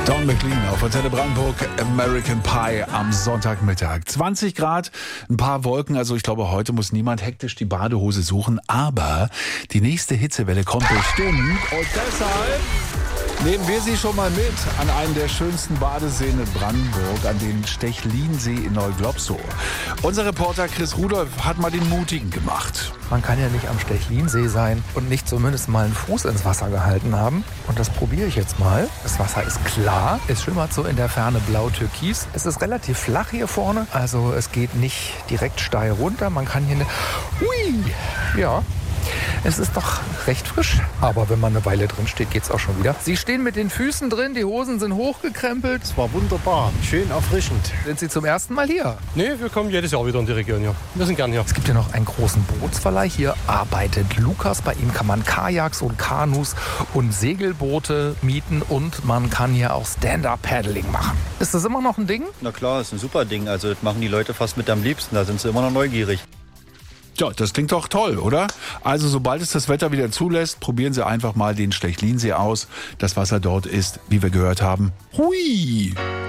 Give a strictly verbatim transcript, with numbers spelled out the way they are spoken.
Don McLean auf Antenne Brandenburg, American Pie am Sonntagmittag. zwanzig Grad, ein paar Wolken, also ich glaube, heute muss niemand hektisch die Badehose suchen, aber die nächste Hitzewelle kommt bestimmt und deshalb nehmen wir Sie schon mal mit an einen der schönsten Badeseen in Brandenburg, an den Stechlinsee in Neuglobsow. Unser Reporter Chris Rudolph hat mal den Mutigen gemacht. Man kann ja nicht am Stechlinsee sein und nicht zumindest mal einen Fuß ins Wasser gehalten haben. Und das probiere ich jetzt mal. Das Wasser ist klar, es schimmert so in der Ferne blau-türkis. Es ist relativ flach hier vorne, also es geht nicht direkt steil runter. Man kann hier eine... Hui! Ja. Es ist doch recht frisch, aber wenn man eine Weile drin steht, geht's auch schon wieder. Sie stehen mit den Füßen drin, die Hosen sind hochgekrempelt. Es war wunderbar, schön erfrischend. Sind Sie zum ersten Mal hier? Nee, wir kommen jedes Jahr wieder in die Region, ja. Wir sind gern hier. Es gibt ja noch einen großen Bootsverleih. Hier arbeitet Lukas. Bei ihm kann man Kajaks und Kanus und Segelboote mieten und man kann hier auch Stand-Up-Paddling machen. Ist das immer noch ein Ding? Na klar, ist ein super Ding. Also das machen die Leute fast mit am liebsten. Da sind sie immer noch neugierig. Ja, das klingt doch toll, oder? Also sobald es das Wetter wieder zulässt, probieren Sie einfach mal den Stechlinsee aus. Das Wasser dort ist, wie wir gehört haben, hui!